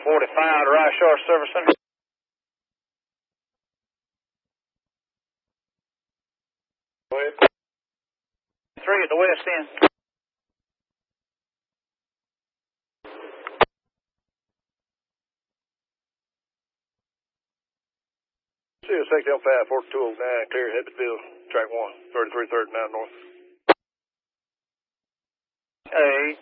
645 to Rice Shore Service Center. 3 at the west end. Seal 605, 4209, clear Hebbitville, track 1, 3339 north. Hey.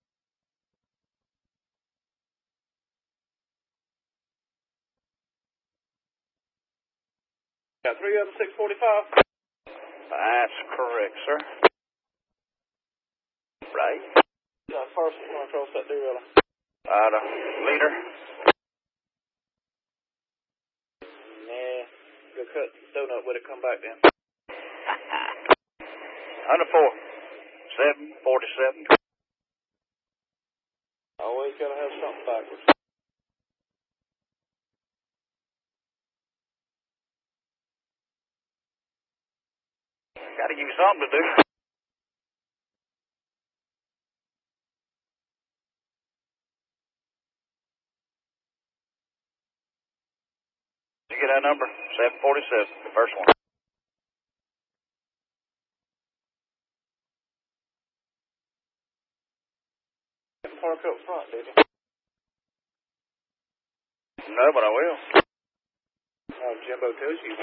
3 of them 645. That's correct, sir. Right. First one across that derailleur. Leader. Nah, go cut donut with it, come back then. 104. 747. Always gotta have something backwards. Gotta use something to do. Did you get that number? 747, the first one. Park up front, did you? No, but I will. Oh, Jimbo tells you.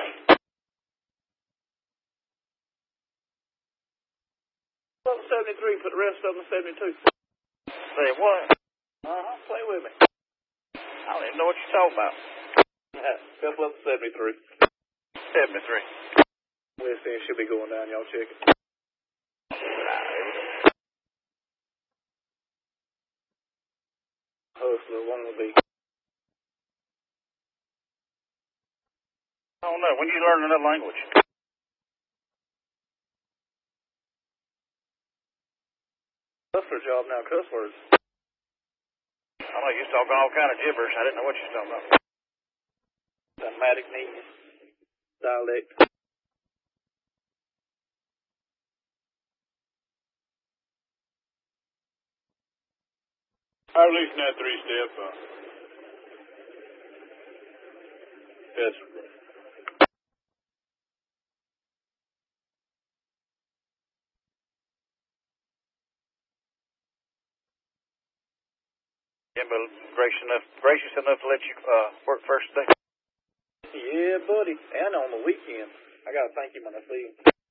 Well, 73, put the rest of them 72. Say what? Play with me. I don't even know what you're talking about. Couple of 73. 73. West end should be going down, y'all check it. Hustler, wanna be. I don't know. When you learn another language? Hustler job now, cuss words. I know you're talking all kind of gibberish. I didn't know what you're talking about. Dramatic neatness. Dialect. I'm releasing that 3-step. Yes. Jimbo gracious enough to let you work first today. Yeah, buddy. And on the weekend. I gotta thank him when I see him.